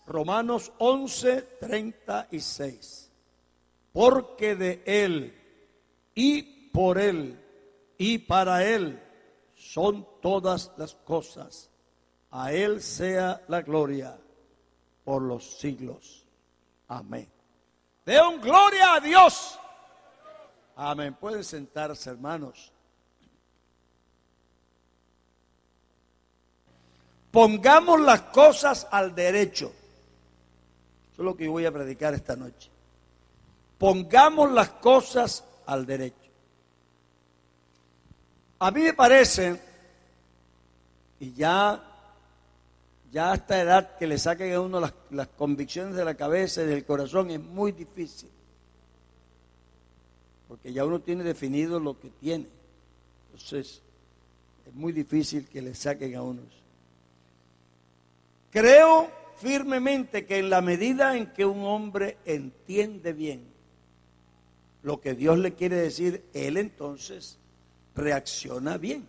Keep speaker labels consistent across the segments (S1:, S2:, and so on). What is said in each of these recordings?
S1: Romanos 11:36. Porque de Él, y por Él, y para Él son todas las cosas. A Él sea la gloria por los siglos. Amén. Den gloria a Dios. Amén. Pueden sentarse, hermanos. Pongamos las cosas al derecho. Eso es lo que voy a predicar esta noche. Pongamos las cosas al derecho. A mí me parece, y ya a esta edad que le saquen a uno las convicciones de la cabeza y del corazón es muy difícil. Porque ya uno tiene definido lo que tiene. Entonces, es muy difícil que le saquen a uno. Creo firmemente que en la medida en que un hombre entiende bien lo que Dios le quiere decir, él entonces reacciona bien.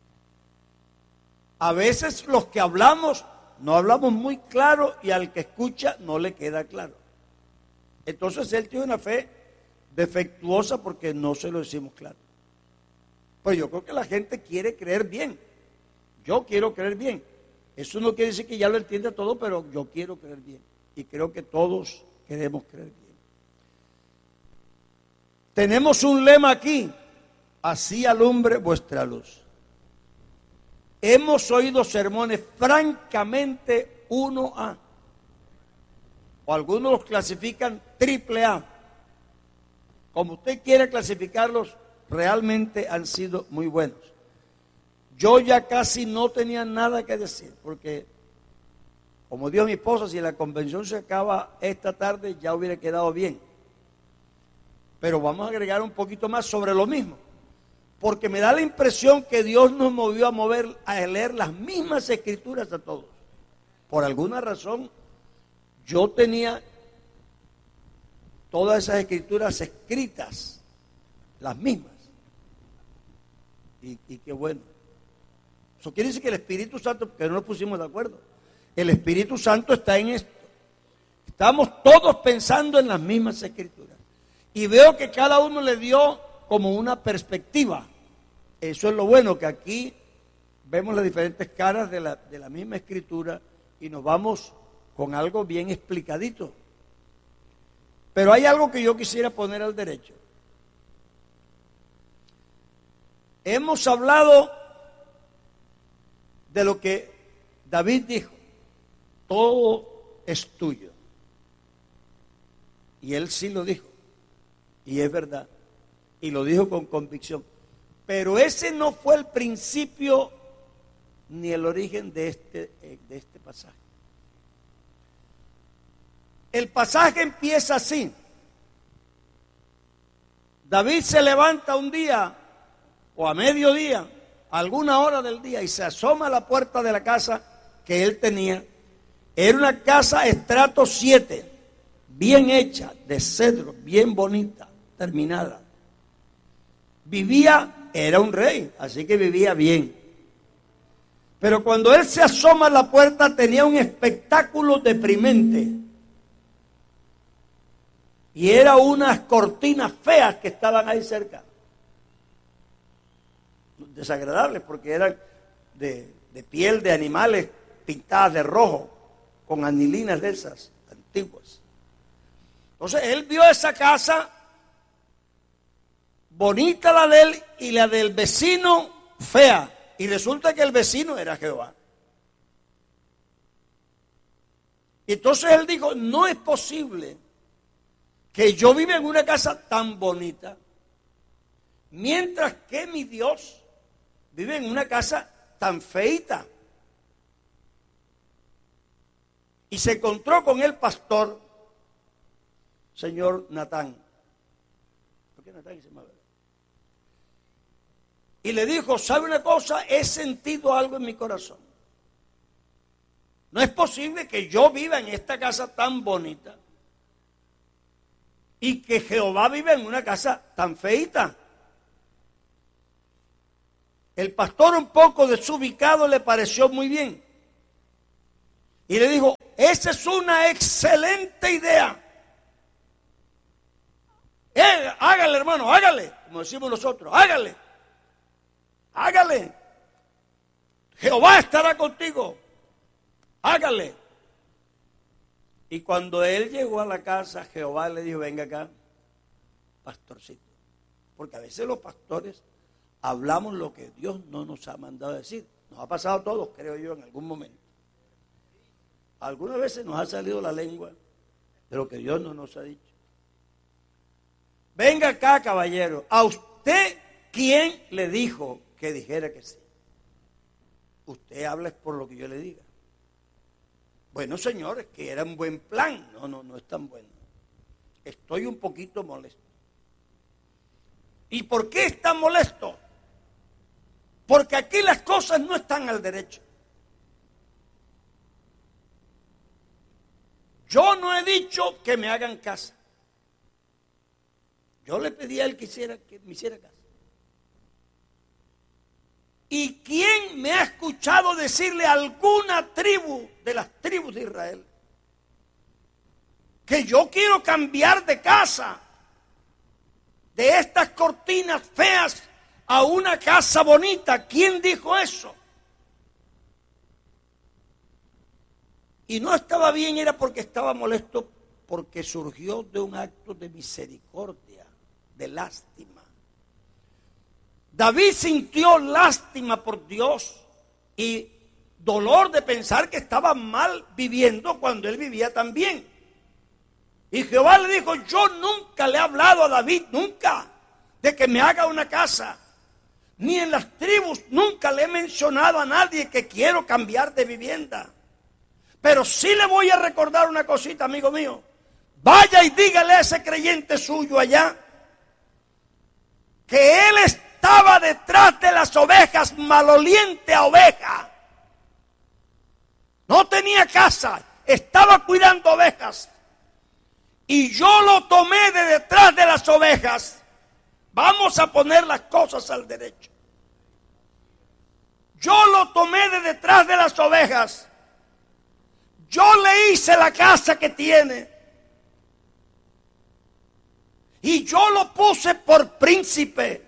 S1: A veces los que hablamos, no hablamos muy claro y al que escucha no le queda claro. Entonces él tiene una fe defectuosa porque no se lo decimos claro. Pues yo creo que la gente quiere creer bien. Yo quiero creer bien. Eso no quiere decir que ya lo entienda todo, pero yo quiero creer bien. Y creo que todos queremos creer bien. Tenemos un lema aquí. Así alumbre vuestra luz. Hemos oído sermones francamente 1A. O algunos los clasifican AAA. Como usted quiera clasificarlos, realmente han sido muy buenos. Yo ya casi no tenía nada que decir, porque como dijo mi esposa, si la convención se acaba esta tarde, ya hubiera quedado bien. Pero vamos a agregar un poquito más sobre lo mismo, porque me da la impresión que Dios nos movió a leer las mismas escrituras a todos. Por alguna razón, yo tenía todas esas escrituras escritas, las mismas. Y qué bueno. Eso quiere decir que el Espíritu Santo, porque no nos pusimos de acuerdo, el Espíritu Santo está en esto. Estamos todos pensando en las mismas escrituras. Y veo que cada uno le dio como una perspectiva. Eso es lo bueno, que aquí vemos las diferentes caras de la misma escritura y nos vamos con algo bien explicadito. Pero hay algo que yo quisiera poner al derecho. Hemos hablado de lo que David dijo: todo es tuyo. Y él sí lo dijo, y es verdad, y lo dijo con convicción. Pero ese no fue el principio ni el origen de este pasaje. El pasaje empieza así. David se levanta un día o a mediodía, a alguna hora del día, y se asoma a la puerta de la casa que él tenía. Era una casa estrato 7, bien hecha, de cedro, bien bonita, terminada. Era un rey, así que vivía bien. Pero cuando él se asoma a la puerta tenía un espectáculo deprimente. Y eran unas cortinas feas que estaban ahí cerca. Desagradables, porque eran de piel de animales pintadas de rojo, con anilinas de esas antiguas. Entonces él vio esa casa, bonita la de él y la del vecino fea. Y resulta que el vecino era Jehová. Y entonces él dijo: no es posible que yo viva en una casa tan bonita, mientras que mi Dios vive en una casa tan feita. Y se encontró con el pastor, señor Natán. ¿Por qué Natán se llama? Y le dijo: ¿sabe una cosa? He sentido algo en mi corazón. No es posible que yo viva en esta casa tan bonita y que Jehová vive en una casa tan feita. El pastor, un poco desubicado, le pareció muy bien. Y le dijo, esa es una excelente idea. Hágale, hermano, hágale. Como decimos nosotros, hágale. Hágale. Jehová estará contigo. Hágale. Y cuando él llegó a la casa, Jehová le dijo, venga acá, pastorcito. Porque a veces los pastores hablamos lo que Dios no nos ha mandado a decir. Nos ha pasado a todos, creo yo, en algún momento. Algunas veces nos ha salido la lengua de lo que Dios no nos ha dicho. Venga acá, caballero. ¿A usted quién le dijo que dijera que sí? Usted habla por lo que yo le diga. Bueno, señores, que era un buen plan. No es tan bueno. Estoy un poquito molesto. ¿Y por qué está molesto? Porque aquí las cosas no están al derecho. Yo no he dicho que me hagan casa. Yo le pedí a él que me hiciera casa. ¿Y quién me ha escuchado decirle a alguna tribu de las tribus de Israel que yo quiero cambiar de casa, de estas cortinas feas a una casa bonita? ¿Quién dijo eso? Y no estaba bien, era porque estaba molesto, porque surgió de un acto de misericordia, de lástima. David sintió lástima por Dios y dolor de pensar que estaba mal viviendo cuando él vivía tan bien. Y Jehová le dijo, yo nunca le he hablado a David, nunca, de que me haga una casa. Ni en las tribus nunca le he mencionado a nadie que quiero cambiar de vivienda. Pero sí le voy a recordar una cosita, amigo mío. Vaya y dígale a ese creyente suyo allá que él estaba detrás de las ovejas, maloliente a oveja. No tenía casa, estaba cuidando ovejas. Y yo lo tomé de detrás de las ovejas. Vamos a poner las cosas al derecho. Yo lo tomé de detrás de las ovejas. Yo le hice la casa que tiene. Y yo lo puse por príncipe.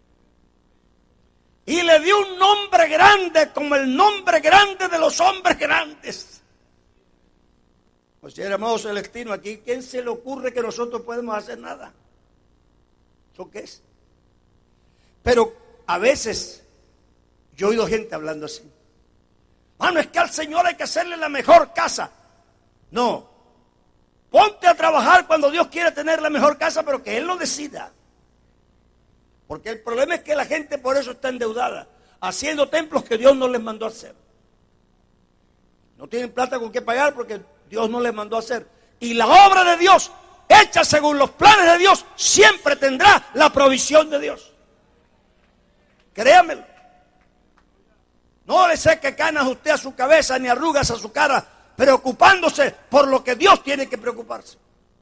S1: Y le di un nombre grande, como el nombre grande de los hombres grandes. Pues si éramos Celestino aquí, ¿quién se le ocurre que nosotros podemos hacer nada? ¿Eso qué es? Pero a veces yo he oído gente hablando así. Mano, es que al Señor hay que hacerle la mejor casa. No. Ponte a trabajar cuando Dios quiere tener la mejor casa, pero que Él lo decida. Porque el problema es que la gente por eso está endeudada, haciendo templos que Dios no les mandó a hacer. No tienen plata con qué pagar porque Dios no les mandó a hacer. Y la obra de Dios, hecha según los planes de Dios, siempre tendrá la provisión de Dios. Créamelo. No le seque canas usted a su cabeza ni arrugas a su cara, preocupándose por lo que Dios tiene que preocuparse.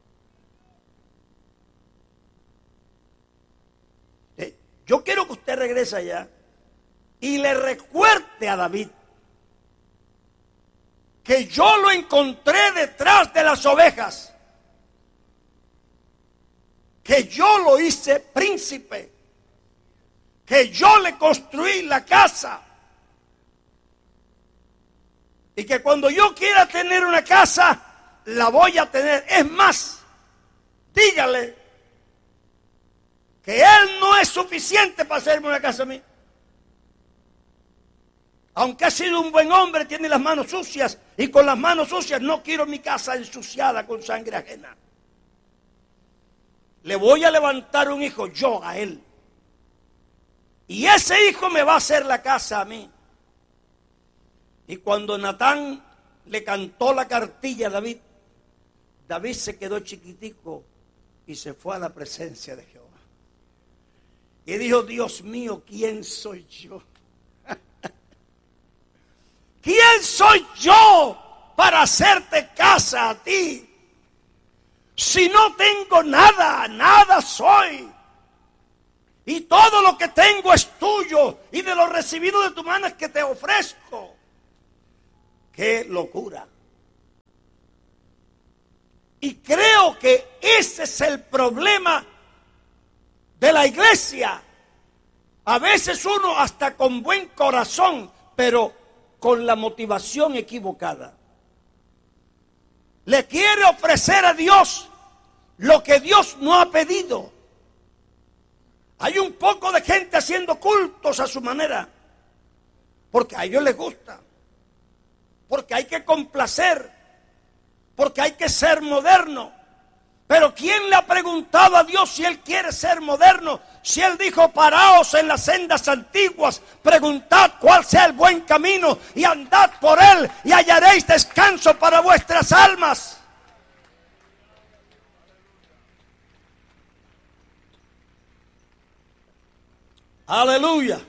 S1: Yo quiero que usted regrese allá y le recuerde a David que yo lo encontré detrás de las ovejas, que yo lo hice príncipe, que yo le construí la casa. Y que cuando yo quiera tener una casa, la voy a tener. Es más, dígale que él no es suficiente para hacerme una casa a mí. Aunque ha sido un buen hombre, tiene las manos sucias. Y con las manos sucias no quiero mi casa ensuciada con sangre ajena. Le voy a levantar un hijo yo a él. Y ese hijo me va a hacer la casa a mí. Y cuando Natán le cantó la cartilla a David, David se quedó chiquitico y se fue a la presencia de Jehová. Y dijo, Dios mío, ¿quién soy yo? ¿Quién soy yo para hacerte casa a ti? Si no tengo nada, nada soy. Y todo lo que tengo es tuyo, y de lo recibido de tu mano es que te ofrezco. ¡Qué locura! Y creo que ese es el problema de la iglesia. A veces uno hasta con buen corazón, pero con la motivación equivocada, le quiere ofrecer a Dios lo que Dios no ha pedido. Hay un poco de gente haciendo cultos a su manera, porque a ellos les gusta, porque hay que complacer, porque hay que ser moderno. Pero ¿quién le ha preguntado a Dios si Él quiere ser moderno? Si Él dijo, paraos en las sendas antiguas, preguntad cuál sea el buen camino y andad por él y hallaréis descanso para vuestras almas. Aleluya.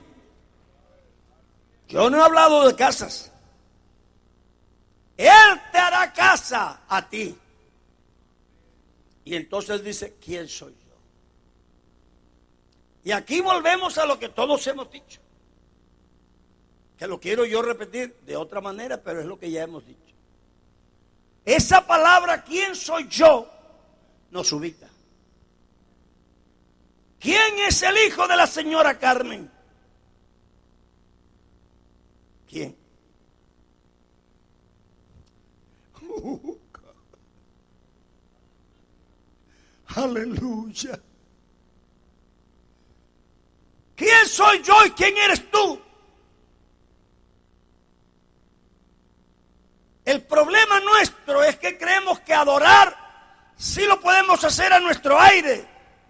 S1: Yo no he hablado de casas. Él te hará casa a ti. Y entonces dice, ¿quién soy yo? Y aquí volvemos a lo que todos hemos dicho. Que lo quiero yo repetir de otra manera, pero es lo que ya hemos dicho. Esa palabra, ¿quién soy yo?, nos ubica. ¿Quién es el hijo de la señora Carmen? ¿Quién? Aleluya. ¿Quién soy yo y quién eres tú? El problema nuestro es que creemos que adorar sí lo podemos hacer a nuestro aire.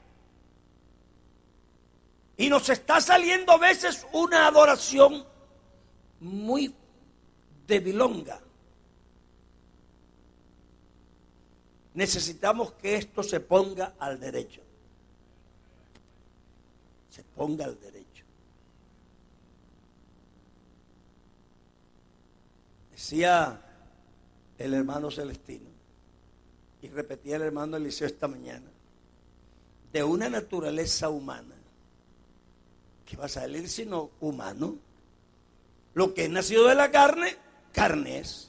S1: Y nos está saliendo a veces una adoración muy debilonga. Necesitamos que esto se ponga al derecho. Se ponga al derecho. Decía el hermano Celestino, y repetía el hermano Eliseo esta mañana, de una naturaleza humana, ¿qué va a salir sino humano? Lo que es nacido de la carne, carne es.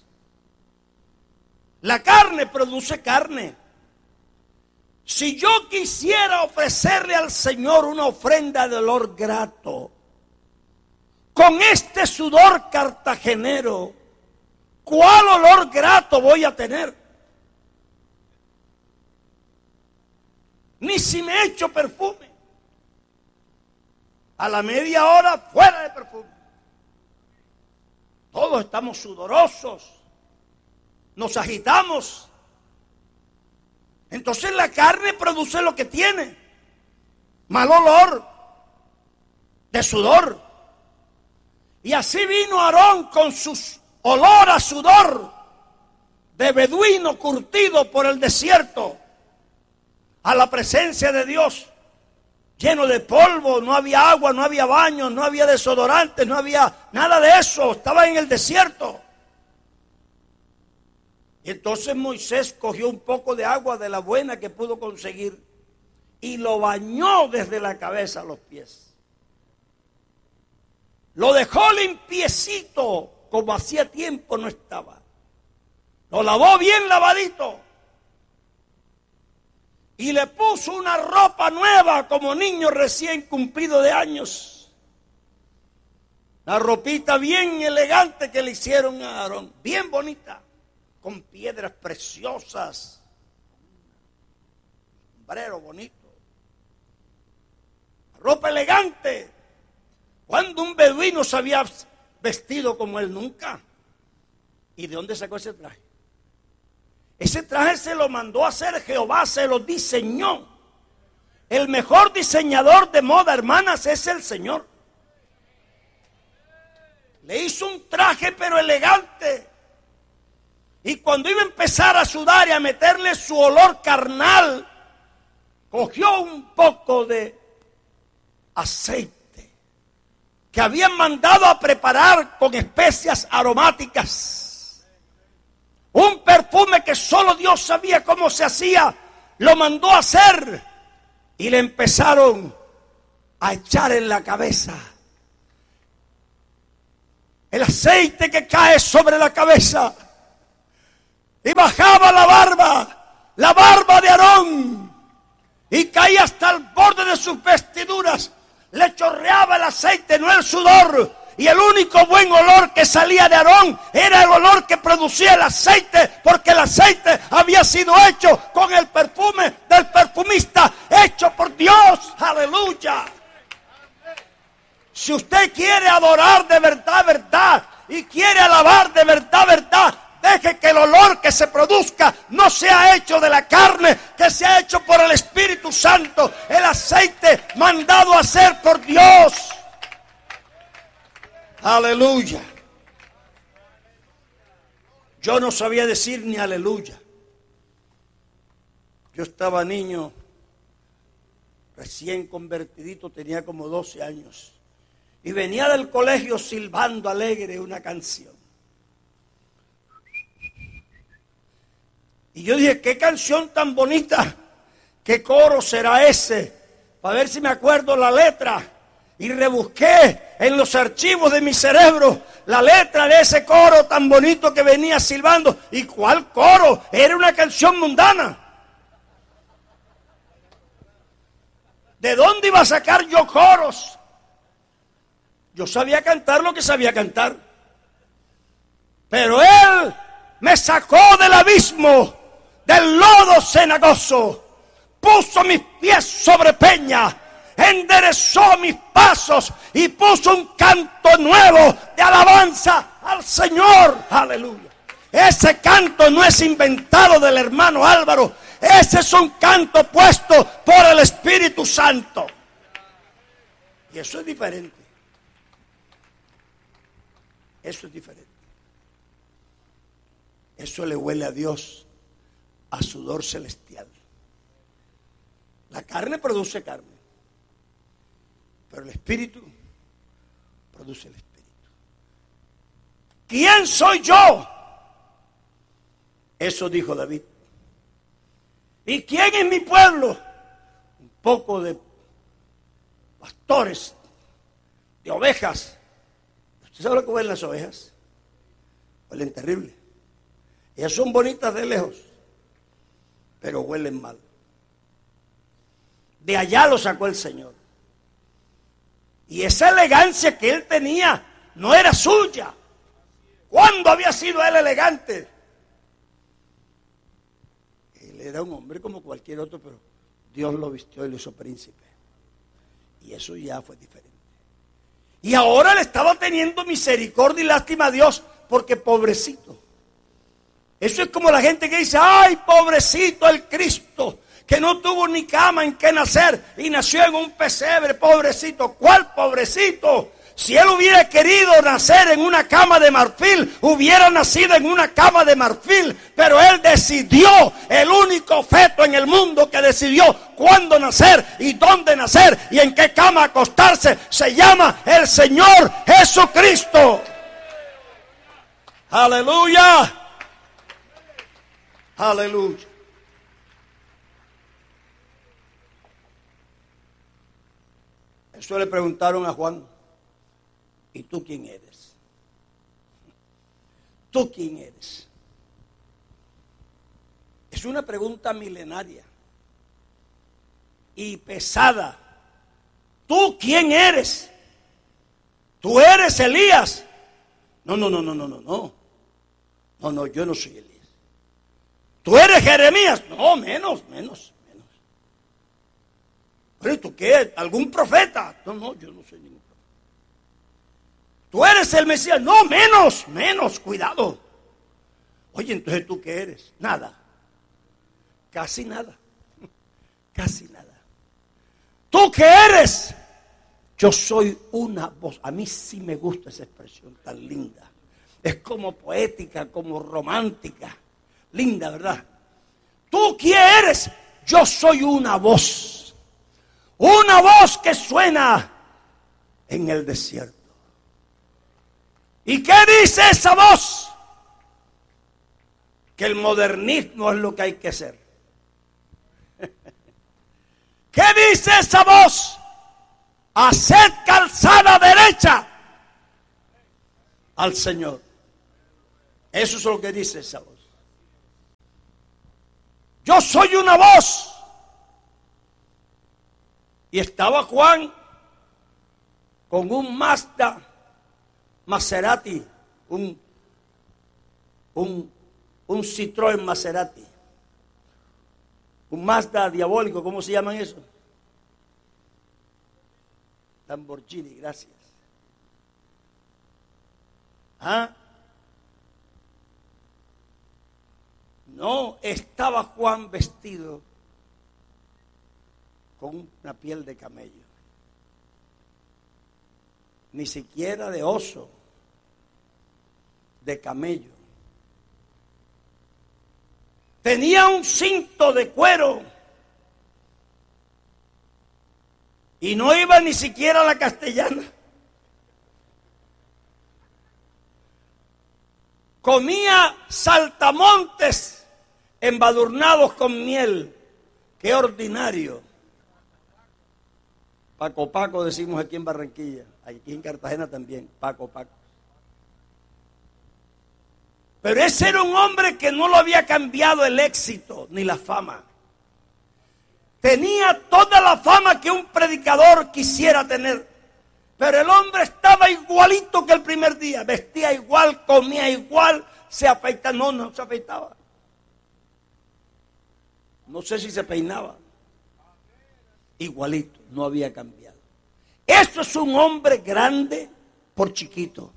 S1: La carne produce carne. Si yo quisiera ofrecerle al Señor una ofrenda de olor grato, con este sudor cartagenero, ¿cuál olor grato voy a tener? Ni si me echo perfume. A la media hora fuera de perfume. Todos estamos sudorosos. Nos agitamos. Entonces la carne produce lo que tiene. Mal olor de sudor. Y así vino Aarón con su olor a sudor de beduino curtido por el desierto a la presencia de Dios, lleno de polvo, no había agua, no había baños, no había desodorantes, no había nada de eso, estaba en el desierto. Y entonces Moisés cogió un poco de agua de la buena que pudo conseguir y lo bañó desde la cabeza a los pies. Lo dejó limpiecito como hacía tiempo no estaba. Lo lavó bien lavadito. Y le puso una ropa nueva como niño recién cumplido de años. La ropita bien elegante que le hicieron a Aarón, bien bonita, con piedras preciosas, sombrero bonito, ropa elegante. Cuando un beduino se había vestido como él nunca. ¿Y de dónde sacó ese traje? Ese traje se lo mandó a hacer Jehová, se lo diseñó. El mejor diseñador de moda, hermanas, es el Señor. Le hizo un traje pero elegante. Y cuando iba a empezar a sudar y a meterle su olor carnal, cogió un poco de aceite que habían mandado a preparar con especias aromáticas. Un perfume que solo Dios sabía cómo se hacía, lo mandó a hacer y le empezaron a echar en la cabeza. El aceite que cae sobre la cabeza y bajaba la y caía hasta el borde de sus vestiduras. Le chorreaba el aceite, no el sudor. Y el único buen olor que salía de Aarón era el olor que producía el aceite, porque el aceite había sido hecho con el perfume del perfumista, hecho por Dios. Aleluya. Si usted quiere adorar de verdad, verdad, y quiere alabar de verdad, verdad, deje que el olor que se produzca no sea hecho de la carne, que sea hecho por el Espíritu Santo, el aceite mandado a hacer por Dios. Aleluya. Yo no sabía decir ni aleluya. Yo estaba niño, recién convertidito, tenía como 12 años. Y venía del colegio silbando alegre una canción. Y yo dije, qué canción tan bonita, qué coro será ese, para ver si me acuerdo la letra. Y rebusqué en los archivos de mi cerebro la letra de ese coro tan bonito que venía silbando. ¿Y cuál coro? Era una canción mundana. ¿De dónde iba a sacar yo coros? Yo sabía cantar lo que sabía cantar. Pero Él me sacó del abismo, del lodo cenagoso, puso mis pies sobre peña, enderezó mis pasos y puso un canto nuevo de alabanza al Señor. Aleluya. Ese canto no es inventado del hermano Álvaro. Ese es un canto puesto por el Espíritu Santo. Y eso es diferente. Eso es diferente. Eso le huele a Dios, a sudor celestial. La carne produce carne, pero el Espíritu produce el Espíritu. ¿Quién soy yo? Eso dijo David. ¿Y quién es mi pueblo? Un poco de pastores, de ovejas. ¿Usted sabe lo que huelen las ovejas? Huelen terrible. Ellas son bonitas de lejos, pero huelen mal. De allá lo sacó el Señor. Y esa elegancia que él tenía no era suya. ¿Cuándo había sido él elegante? Él era un hombre como cualquier otro, pero Dios lo vistió y lo hizo príncipe. Y eso ya fue diferente. Y ahora le estaba teniendo misericordia y lástima a Dios, porque pobrecito. Eso es como la gente que dice, ay, pobrecito el Cristo, que no tuvo ni cama en que nacer y nació en un pesebre, pobrecito. ¿Cuál pobrecito? Si él hubiera querido nacer en una cama de marfil, hubiera nacido en una cama de marfil. Pero él decidió, el único feto en el mundo que decidió cuándo nacer y dónde nacer y en qué cama acostarse, se llama el Señor Jesucristo. Aleluya. Aleluya. Eso le preguntaron a Juan. ¿Y tú quién eres? ¿Tú quién eres? Es una pregunta milenaria y pesada. ¿Tú quién eres? ¿Tú eres Elías? No, yo no soy Elías. ¿Tú eres Jeremías? No, menos. ¿Pero tú qué? ¿Algún profeta? No, yo no soy ningún profeta. ¿Tú eres el Mesías? No, menos, cuidado. Oye, entonces ¿tú qué eres? Nada. Casi nada. ¿Tú qué eres? Yo soy una voz. A mí sí me gusta esa expresión tan linda. Es como poética, como romántica. Linda, ¿verdad? ¿Tú quién eres? Yo soy una voz. Una voz que suena en el desierto. ¿Y qué dice esa voz? Que el modernismo es lo que hay que hacer. ¿Qué dice esa voz? Haced calzada derecha al Señor. Eso es lo que dice esa voz. Yo soy una voz. Y estaba Juan con un Mazda Maserati, un Citroën Maserati, un Mazda diabólico, ¿cómo se llaman eso? Lamborghini, gracias. ¿Ah? No estaba Juan vestido con una piel de camello, ni siquiera de oso, de camello. Tenía un cinto de cuero y no iba ni siquiera a la Castellana. Comía saltamontes embadurnados con miel. ¡Qué ordinario! Paco Paco decimos aquí en Barranquilla, aquí en Cartagena también, Paco Paco. Pero ese era un hombre que no lo había cambiado el éxito ni la fama. Tenía toda la fama que un predicador quisiera tener. Pero el hombre estaba igualito que el primer día. Vestía igual, comía igual, se afeitaba. No se afeitaba. No sé si se peinaba. Igualito, no había cambiado. Eso es un hombre grande por chiquito.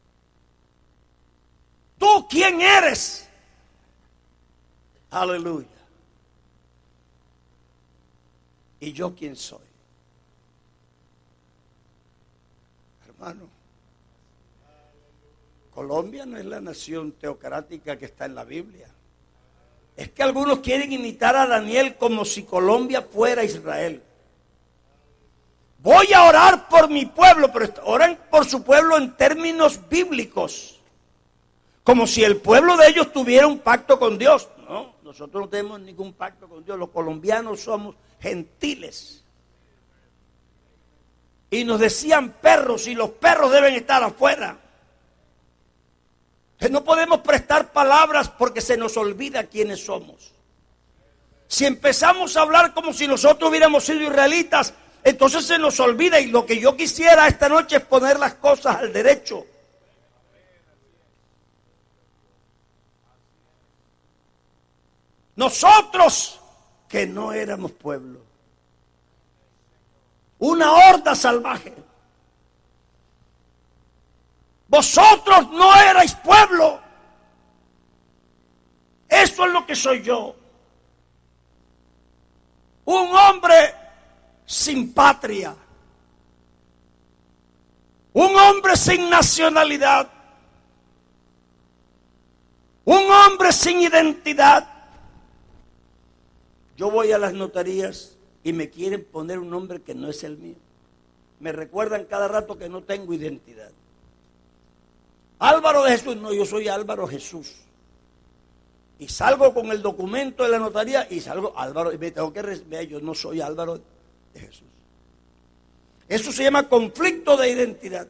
S1: ¿Tú quién eres? Aleluya. ¿Y yo quién soy? Hermano, Colombia no es la nación teocrática que está en la Biblia. Es que algunos quieren imitar a Daniel como si Colombia fuera Israel. Voy a orar por mi pueblo, pero oran por su pueblo en términos bíblicos. Como si el pueblo de ellos tuviera un pacto con Dios. No, nosotros no tenemos ningún pacto con Dios. Los colombianos somos gentiles. Y nos decían perros, y los perros deben estar afuera. No podemos prestar palabras porque se nos olvida quiénes somos. Si empezamos a hablar como si nosotros hubiéramos sido israelitas, entonces se nos olvida. Y lo que yo quisiera esta noche es poner las cosas al derecho. Nosotros que no éramos pueblo, una horda salvaje. Vosotros no erais pueblo. Eso es lo que soy yo. Un hombre sin patria. Un hombre sin nacionalidad. Un hombre sin identidad. Yo voy a las notarías y me quieren poner un nombre que no es el mío. Me recuerdan cada rato que no tengo identidad. Álvaro de Jesús, no, yo soy Álvaro Jesús. Y salgo con el documento de la notaría y salgo Álvaro, y me tengo que ver, yo no soy Álvaro de Jesús. Eso se llama conflicto de identidad.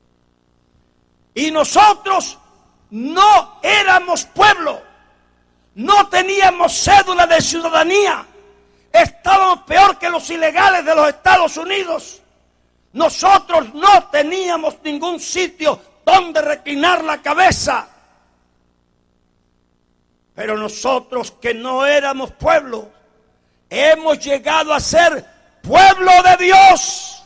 S1: Y nosotros no éramos pueblo. No teníamos cédula de ciudadanía. Estábamos peor que los ilegales de los Estados Unidos. Nosotros no teníamos ningún sitio donde reclinar la cabeza. Pero nosotros que no éramos pueblo, hemos llegado a ser pueblo de Dios.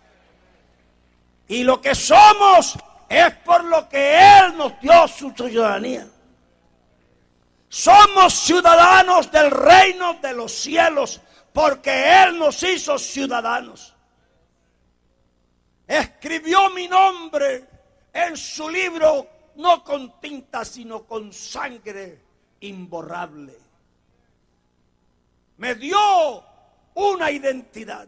S1: Y lo que somos es por lo que Él nos dio su ciudadanía. Somos ciudadanos del reino de los cielos porque Él nos hizo ciudadanos. Escribió mi nombre en su libro, no con tinta, sino con sangre imborrable. Me dio una identidad.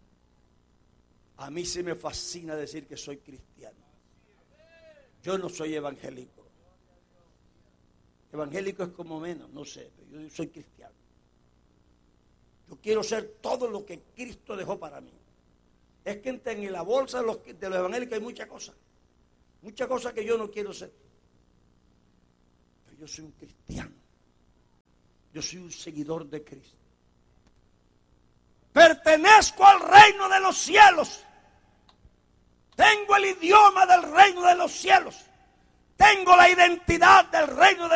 S1: A mí sí me fascina decir que soy cristiano. Yo no soy evangélico. Evangélico es como menos, no sé, pero yo soy cristiano. Yo quiero ser todo lo que Cristo dejó para mí. Es que en la bolsa de los evangélicos hay muchas cosas que yo no quiero ser. Pero yo soy un cristiano. Yo soy un seguidor de Cristo. pertenezco al reino de los cielos. Tengo el idioma del reino de los cielos. Tengo la identidad del reino de